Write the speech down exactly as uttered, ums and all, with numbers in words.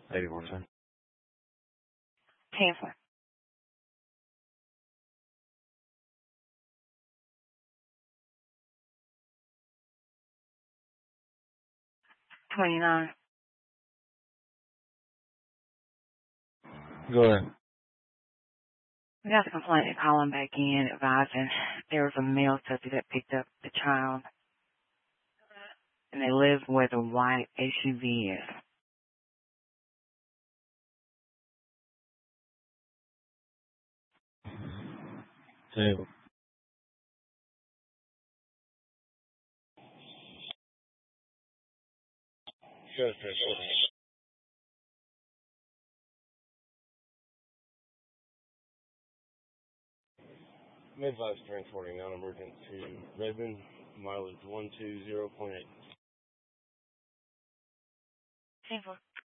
Maybe one time. Cancer. twenty-nine. Go ahead. We got a complaint calling back in advising there was a male subject that picked up the child and they live where the white S U V is. Table. Sure, sure, sure. Midwest transporting non-emergent to Redmond, mileage one two zero point eight. Simple.